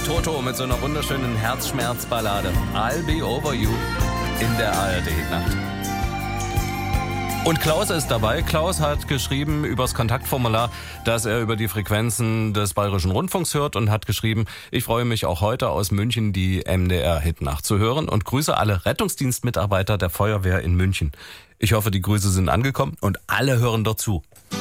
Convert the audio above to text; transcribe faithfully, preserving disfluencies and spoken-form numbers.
Toto mit so einer wunderschönen Herzschmerzballade. I'll be over you in der A R D-Nacht. Und Klaus ist dabei. Klaus hat geschrieben übers Kontaktformular, dass er über die Frequenzen des Bayerischen Rundfunks hört und hat geschrieben, ich freue mich auch heute aus München die M D R-Hitnacht zu hören und grüße alle Rettungsdienstmitarbeiter der Feuerwehr in München. Ich hoffe, die Grüße sind angekommen und alle hören dort zu.